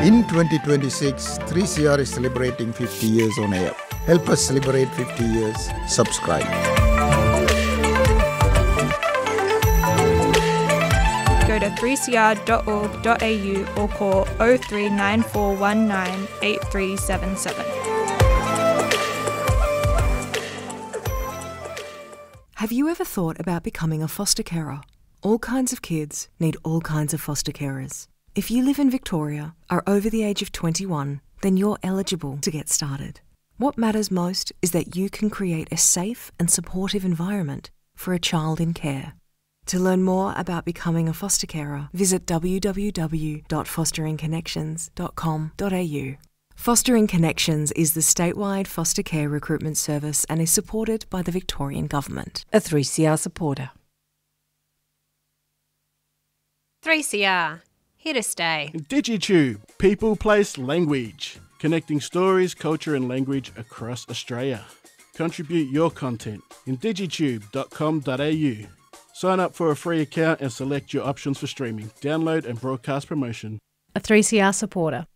In 2026, 3CR is celebrating 50 years on air. Help us celebrate 50 years. Subscribe. Go to 3cr.org.au or call 039419 8377. Have you ever thought about becoming a foster carer? All kinds of kids need all kinds of foster carers. If you live in Victoria, are over the age of 21, then you're eligible to get started. What matters most is that you can create a safe and supportive environment for a child in care. To learn more about becoming a foster carer, visit www.fosteringconnections.com.au. Fostering Connections is the statewide foster care recruitment service and is supported by the Victorian Government. A 3CR supporter. 3CR. Here to stay. DigiTube, People, Place, Language. Connecting stories, culture and language across Australia. Contribute your content in digitube.com.au. Sign up for a free account and select your options for streaming, download and broadcast promotion. A 3CR supporter.